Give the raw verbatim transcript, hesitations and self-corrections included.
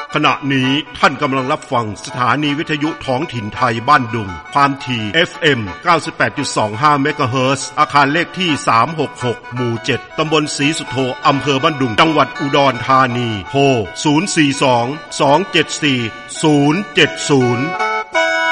ขณะนี้ท่านกำลังรับฟังสถานีวิทยุท้องถิ่นไทยบ้านดุงความถี่ เอฟ เอ็ม เก้าสิบแปดจุดสองห้า เมกะเฮิรตซ์อาคารเลขที่สามหกหกหมู่เจ็ดตำบลศรีสุโธอำเภอบ้านดุงจังหวัดอุดรธานีโทรศูนย์ สี่ สอง สอง เจ็ด สี่ ศูนย์ เจ็ด ศูนย์